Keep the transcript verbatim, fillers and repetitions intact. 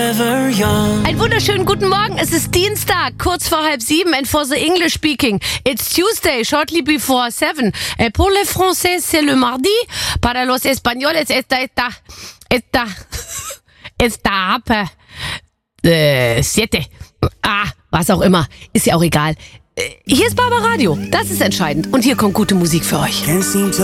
forever young. Einen wunderschönen guten Morgen. Es ist Dienstag, kurz vor halb sieben, and for the English speaking, it's Tuesday, shortly before seven. Eh, pour les Français, c'est le mardi. Para los españoles, esta, esta, esta, esta, äh, siete. Ah, was auch immer. Ist ja auch egal. Äh, Hier ist Barbaradio. Das ist entscheidend. Und hier kommt gute Musik für euch. Can't seem to